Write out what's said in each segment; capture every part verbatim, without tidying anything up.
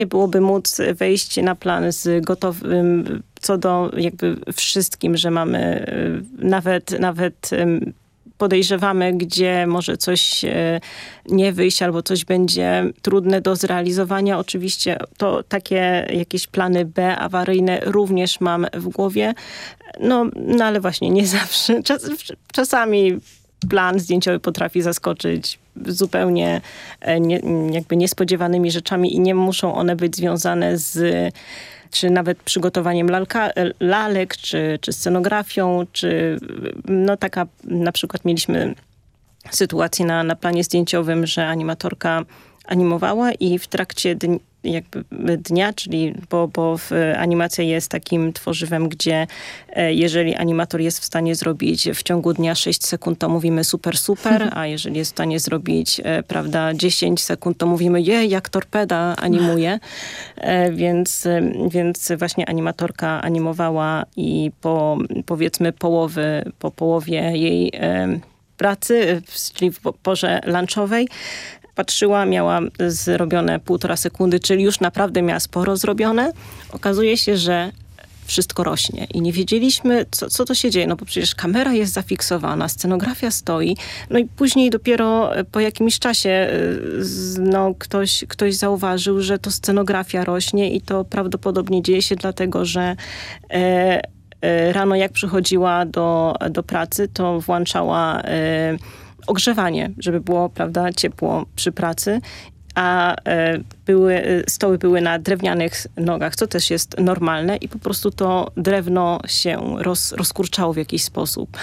byłoby móc wejść na plan z gotowym co do jakby wszystkim, że mamy nawet, nawet podejrzewamy, gdzie może coś nie wyjść albo coś będzie trudne do zrealizowania. Oczywiście to takie jakieś plany B awaryjne również mam w głowie. No, no ale właśnie nie zawsze. Czas, czasami plan zdjęciowy potrafi zaskoczyć zupełnie nie, jakby niespodziewanymi rzeczami i nie muszą one być związane z czy nawet przygotowaniem lalka, lalek, czy, czy scenografią, czy no taka na przykład mieliśmy sytuację na, na planie zdjęciowym, że animatorka animowała i w trakcie dni, jakby dnia, czyli bo, bo animacja jest takim tworzywem, gdzie jeżeli animator jest w stanie zrobić w ciągu dnia sześć sekund, to mówimy super, super, a jeżeli jest w stanie zrobić, prawda, dziesięć sekund, to mówimy jej, jak torpeda animuje. Więc, więc właśnie animatorka animowała i po powiedzmy połowy, po połowie jej pracy, czyli w porze lunchowej, patrzyła, miała zrobione półtora sekundy, czyli już naprawdę miała sporo zrobione. Okazuje się, że wszystko rośnie i nie wiedzieliśmy, co, co to się dzieje. No bo przecież kamera jest zafiksowana, scenografia stoi. No i później dopiero po jakimś czasie no, ktoś, ktoś zauważył, że to scenografia rośnie i to prawdopodobnie dzieje się dlatego, że e, e, rano jak przychodziła do, do pracy, to włączała e, ogrzewanie, żeby było, prawda, ciepło przy pracy, a e, były, stoły były na drewnianych nogach, co też jest normalne i po prostu to drewno się roz, rozkurczało w jakiś sposób.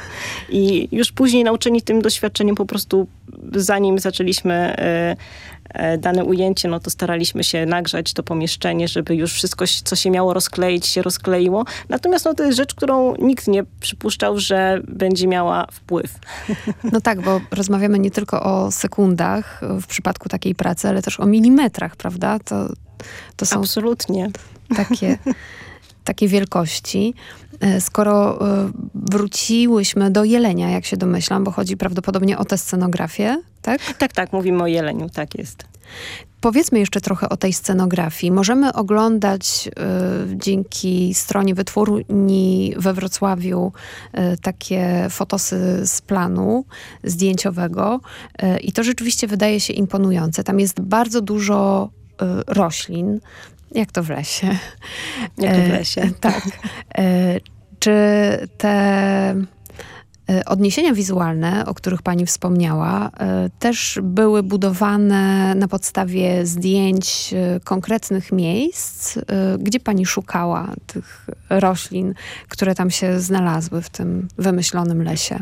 I już później nauczeni tym doświadczeniem po prostu zanim zaczęliśmy e, e, dane ujęcie, no to staraliśmy się nagrzać to pomieszczenie, żeby już wszystko, co się miało rozkleić, się rozkleiło. Natomiast no, to jest rzecz, którą nikt nie przypuszczał, że będzie miała wpływ. No tak, bo rozmawiamy nie tylko o sekundach w przypadku takiej pracy, ale też o milimetrach, prawda? To, to są absolutnie takie, takie wielkości. Skoro wróciłyśmy do Jelenia, jak się domyślam, bo chodzi prawdopodobnie o tę scenografię, tak? Tak, tak, mówimy o Jeleniu, tak jest. Powiedzmy jeszcze trochę o tej scenografii. Możemy oglądać y, dzięki stronie wytwórni we Wrocławiu y, takie fotosy z planu zdjęciowego y, i to rzeczywiście wydaje się imponujące. Tam jest bardzo dużo y, roślin, jak to w lesie. Jak to w lesie. Y, tak. Y, czy te odniesienia wizualne, o których pani wspomniała, też były budowane na podstawie zdjęć konkretnych miejsc, gdzie pani szukała tych roślin, które tam się znalazły w tym wymyślonym lesie?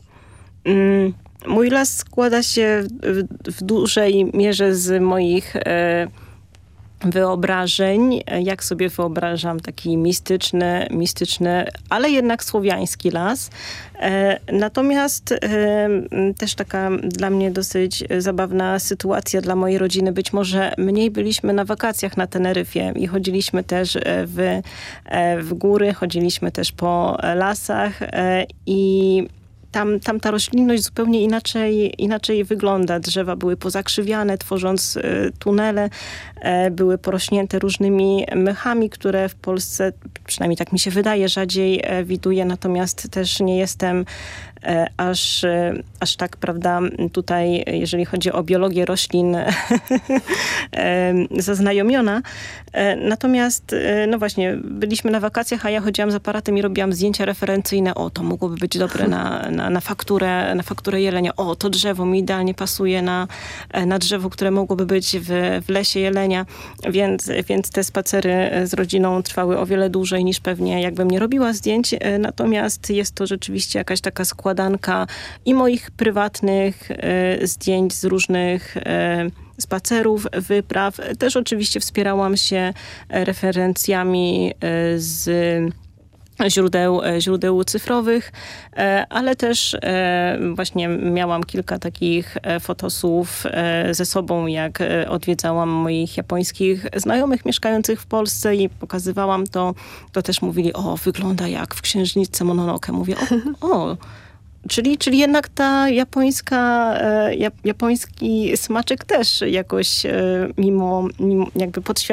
Mój las składa się w, w dużej mierze z moich e, wyobrażeń, jak sobie wyobrażam taki mistyczny, mistyczny, ale jednak słowiański las. E, natomiast e, też taka dla mnie dosyć zabawna sytuacja dla mojej rodziny. Być może mniej byliśmy na wakacjach na Teneryfie i chodziliśmy też w, w góry, chodziliśmy też po lasach e, i Tam, tam ta roślinność zupełnie inaczej, inaczej wygląda. Drzewa były pozakrzywiane, tworząc y, tunele, e, były porośnięte różnymi mechami, które w Polsce, przynajmniej tak mi się wydaje, rzadziej e, widuję. Natomiast też nie jestem e, aż, e, aż tak, prawda, tutaj, jeżeli chodzi o biologię roślin, e, zaznajomiona. E, natomiast, e, no właśnie, byliśmy na wakacjach, a ja chodziłam z aparatem i robiłam zdjęcia referencyjne. O, to mogłoby być dobre na, na, na, fakturę, na fakturę jelenia. O, to drzewo mi idealnie pasuje na, na drzewo, które mogłoby być w, w lesie jelenia. Więc, więc te spacery z rodziną trwały o wiele dłużej niż pewnie jakbym nie robiła zdjęć. Natomiast jest to rzeczywiście jakaś taka składanka i moich prywatnych e, zdjęć z różnych e, spacerów, wypraw. Też oczywiście wspierałam się referencjami e, z źródeł, źródeł cyfrowych, ale też właśnie miałam kilka takich fotosów ze sobą, jak odwiedzałam moich japońskich znajomych mieszkających w Polsce i pokazywałam to, to też mówili, o, wygląda jak w Księżniczce Mononoke. Mówię, o, o Czyli, czyli jednak ta japońska, e, jap, japoński smaczek też jakoś e, mimo, mimo jakby podświadomie